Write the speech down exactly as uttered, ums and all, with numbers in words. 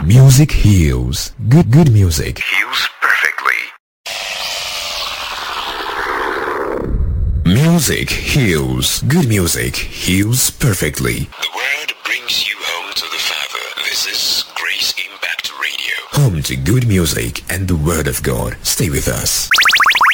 Music heals. Good, good music Heals perfectly. Music heals. Good music heals perfectly. The word brings you home to the Father. This is Grace Impact Radio. Home to good music and the Word of God. Stay with us.